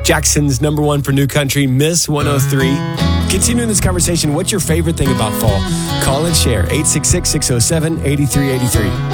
Jackson's number one for new country, Miss 103. Continuing this conversation, what's your favorite thing about fall? Call and share, 866-607-8383.